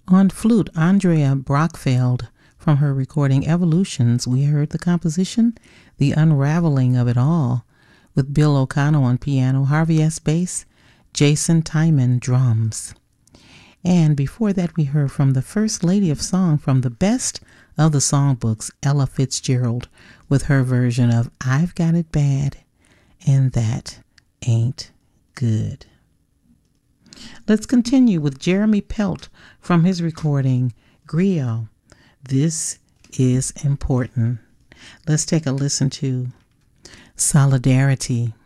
On flute, Andrea Brockfeld. From her recording Evolutions, we heard the composition The Unraveling of It All, with Bill O'Connell on piano, Harvey S. bass, Jason Timon drums. And before that, we heard from the First Lady of Song from the Best of the Songbooks, Ella Fitzgerald, with her version of I've Got It Bad, and That Ain't Good. Let's continue with Jeremy Pelt from his recording Griot. This is important. Let's take a listen to Solidarity.